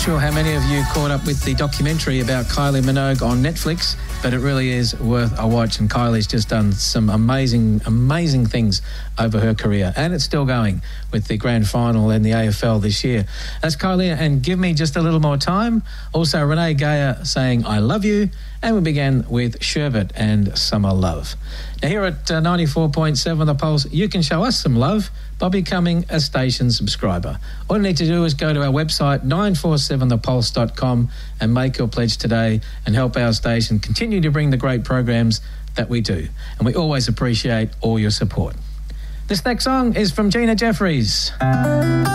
sure how many of you caught up with the documentary about Kylie Minogue on Netflix, but it really is worth a watch, and Kylie's just done some amazing things over her career, and it's still going with the grand final in the AFL this year. That's Kylie and Give Me Just a Little More Time. Also, Renee Geyer saying I Love You, and we began with Sherbet and Summer Love. Now here at 94.7 The Pulse, you can show us some love by becoming a station subscriber. All you need to do is go to our website 947thepulse.com and make your pledge today and help our station continue to bring the great programs that we do. And we always appreciate all your support. This next song is from Gina Jeffries.